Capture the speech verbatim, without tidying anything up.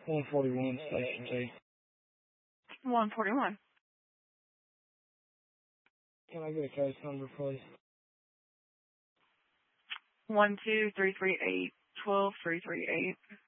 one forty-one, Station T. one forty-one. Can I get a case number, please? one two three three eight one two three three eight.